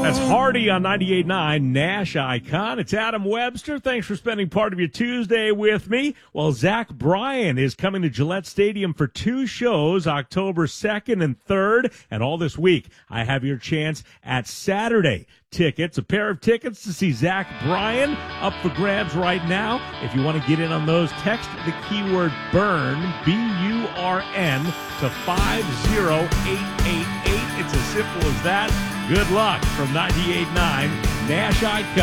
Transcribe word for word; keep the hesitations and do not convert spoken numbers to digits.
That's Hardy on ninety-eight point nine, Nash Icon. It's Adam Webster. Thanks for spending part of your Tuesday with me. Well, Zach Bryan is coming to Gillette Stadium for two shows, October second and third. And all this week, I have your chance at Saturday tickets, a pair of tickets to see Zach Bryan up for grabs right now. If you want to get in on those, text the keyword BURN, B U R N, to five zero eight eight eight. It's as simple as that. Good luck from ninety-eight point nine, Nash Icon.